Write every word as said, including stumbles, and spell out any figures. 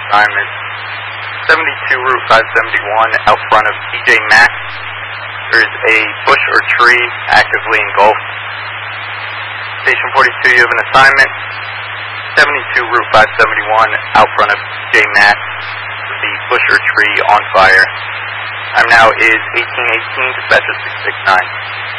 assignment. seventy-two Route five seventy-one out front of T J Maxx. There is a bush or tree actively engulfed. Station forty-two, you have an assignment. seventy-two Route five seventy-one out front of T J Maxx. The bush or tree on fire. Time now is eighteen eighteen, dispatcher six six nine.